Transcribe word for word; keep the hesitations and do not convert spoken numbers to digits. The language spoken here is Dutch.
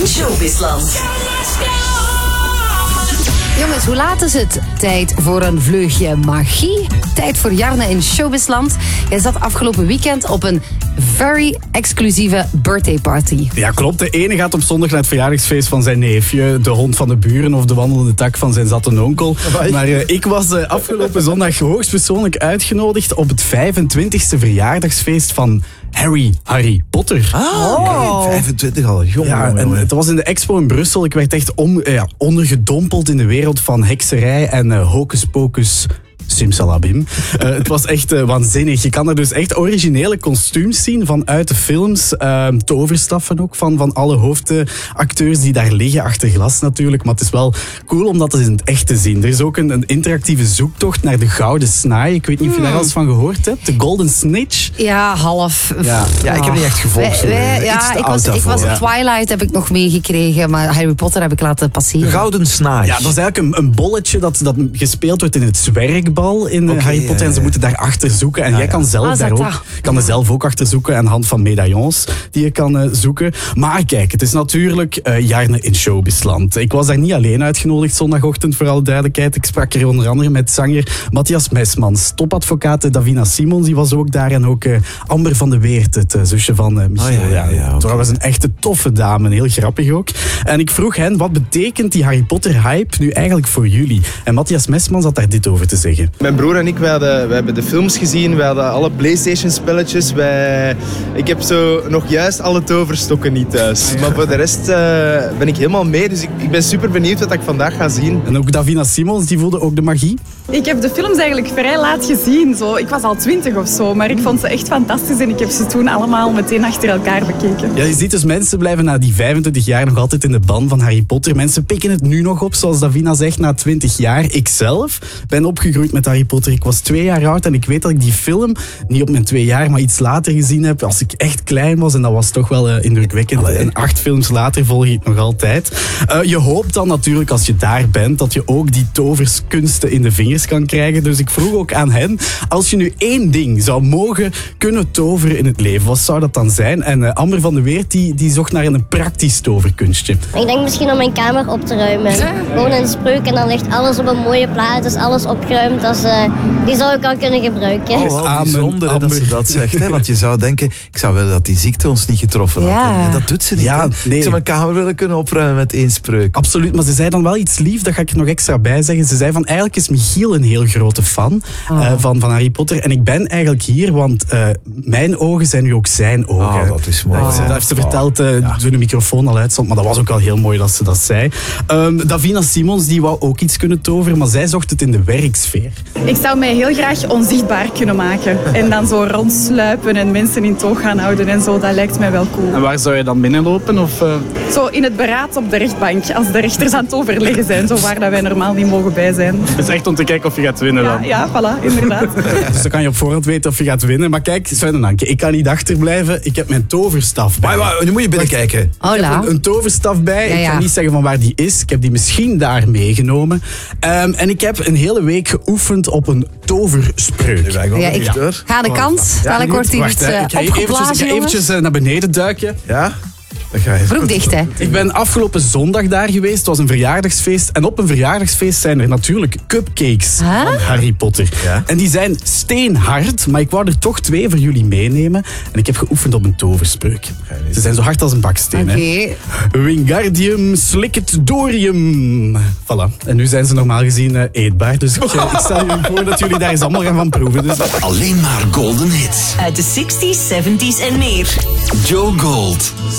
in Showbizland. Jongens, hoe laat is het? Tijd voor een vleugje magie. Tijd voor Jarne in Showbizland. Jij zat afgelopen weekend op een very exclusieve birthday party. Ja, klopt. De ene gaat op zondag naar het verjaardagsfeest van zijn neefje, de hond van de buren of de wandelende tak van zijn zatte onkel. Maar uh, ik was uh, afgelopen zondag hoogstpersoonlijk uitgenodigd op het vijfentwintigste verjaardagsfeest van Harry, Harry Potter. Ah, kijk, vijfentwintig al. Jongen, ja, jongen, en jongen. het was in de expo in Brussel. Ik werd echt om, uh, ja, ondergedompeld in de wereld van hekserij en uh, hocus pocus. Simsalabim. Uh, het was echt uh, waanzinnig. Je kan er dus echt originele kostuums zien vanuit de films. Uh, toverstaffen ook van, van alle hoofdacteurs die daar liggen. Achter glas natuurlijk. Maar het is wel cool om dat in het echt te zien. Er is ook een, een interactieve zoektocht naar de gouden snaai. Ik weet niet of je daar al eens van gehoord hebt. De Golden Snitch. Ja, half. Ja, Ja, ik heb niet echt gevolgd. Wij- wij- Iets ja, te ik oud was, ik was daarvoor. Twilight heb ik nog meegekregen, maar Harry Potter heb ik laten passeren. Gouden snaai. Ja, dat is eigenlijk een, een bolletje dat, dat gespeeld wordt in het zwerkbal in Oké, Harry Potter. ja, en ze ja. moeten daar achter zoeken. En Ja, jij ja. kan, zelf Ah, daar zat ook, dat. kan er zelf ook achter zoeken aan de hand van medaillons die je kan uh, zoeken. Maar kijk, het is natuurlijk uh, Jarne in Showbizland. Ik was daar niet alleen uitgenodigd zondagochtend, voor alle duidelijkheid. Ik sprak er onder andere met zanger Matthias Mesmans, topadvocaat Davina Simons, die was ook daar. En ook uh, Amber van de Weert, het uh, zusje van uh, Michiel. Oh, ja, ja, ja, oké. Dat was een echte toffe dame, heel grappig ook. En ik vroeg hen, wat betekent die Harry Potter-hype nu eigenlijk voor jullie? En Matthias Mesmans had daar dit over te zeggen. Mijn broer en ik, wij, hadden, wij hebben de films gezien, wij hadden alle PlayStation-spelletjes. Wij... Ik heb zo nog juist alle toverstokken niet thuis. Maar voor de rest uh, ben ik helemaal mee, dus ik, ik ben super benieuwd wat ik vandaag ga zien. En ook Davina Simons, die voelde ook de magie. Ik heb de films eigenlijk vrij laat gezien. Zo. Ik was al twintig of zo, maar ik vond ze echt fantastisch en ik heb ze toen allemaal meteen achter elkaar bekeken. Ja, je ziet dus, mensen blijven na die vijfentwintig jaar nog altijd in de ban van Harry Potter. Mensen pikken het nu nog op, zoals Davina zegt, na twintig jaar. Ik zelf ben opgegroeid met Harry Potter. Ik was twee jaar oud en ik weet dat ik die film niet op mijn twee jaar, maar iets later gezien heb, als ik echt klein was. En dat was toch wel uh, indrukwekkend. Allee. En acht films later volg ik het nog altijd. Uh, je hoopt dan natuurlijk, als je daar bent, dat je ook die toverskunsten in de vingers kan krijgen. Dus ik vroeg ook aan hen, als je nu één ding zou mogen kunnen toveren in het leven, wat zou dat dan zijn? En uh, Amber van de Weert, die, die zocht naar een praktisch toverkunstje. Ik denk misschien om mijn kamer op te ruimen. Gewoon een spreuk en dan ligt alles op een mooie plaats, is alles opgeruimd. Dus, uh, die zou ik al kunnen gebruiken. Oh, wel Amen, bijzonder hè, dat ze Amber. dat zegt. Hè? Want je zou denken, ik zou willen dat die ziekte ons niet getroffen had. Ja. En dat doet ze niet. Ja, hè. nee. Ik zou mijn kamer willen kunnen opruimen met één spreuk. Absoluut, maar ze zei dan wel iets lief, dat ga ik er nog extra bij zeggen. Ze zei van, eigenlijk is Michiel een heel grote fan uh, van, van Harry Potter. En ik ben eigenlijk hier, want uh, mijn ogen zijn nu ook zijn ogen. Oh, dat is mooi. Dat, dat heeft ze verteld uh, Ja. toen de microfoon al uitstond, maar dat was ook wel heel mooi dat ze dat zei. Um, Davina Simons, die wou ook iets kunnen toveren, maar zij zocht het in de werksfeer. Ik zou mij heel graag onzichtbaar kunnen maken. En dan zo rondsluipen en mensen in toog gaan houden en zo. Dat lijkt mij wel cool. En waar zou je dan binnenlopen? Of, uh... Zo in het beraad op de rechtbank, als de rechters aan het overleggen zijn. Zo waar dat wij normaal niet mogen bij zijn. Het is echt om te kijken of je gaat winnen Ja, dan. ja, voilà, inderdaad. Dus dan kan je op voorhand weten of je gaat winnen. Maar kijk, Sven en Anke, ik kan niet achterblijven. Ik heb mijn toverstaf bij. Maar, maar nu moet je binnenkijken. Ik heb Hola. een, een toverstaf bij. Ja, Ik ja. kan niet zeggen van waar die is. Ik heb die misschien daar meegenomen. Um, en ik heb een hele week geoefend op een toverspreuk. Ja, ik ga aan de kant. Dadelijk wordt hier Wacht, iets hè. uh, ik ga eventjes, ik opgeblazen, ga jongens. eventjes uh, naar beneden duiken. Ja? Dan ga je. Broek dicht, hè. Ik ben afgelopen zondag daar geweest. Het was een verjaardagsfeest. En op een verjaardagsfeest zijn er natuurlijk cupcakes Huh? van Harry Potter. Ja. En die zijn steenhard, maar ik wou er toch twee voor jullie meenemen. En ik heb geoefend op een toverspreuk. Ze zijn zo hard als een baksteen. Oké. Hè. Wingardium Slicketdorium. Voilà. En nu zijn ze normaal gezien uh, eetbaar. Dus ik, uh, ik stel jullie voor dat jullie daar eens allemaal gaan van proeven. Dus, Alleen maar golden hits. Uit de zestig's, zeventig's en meer. Joe Gold.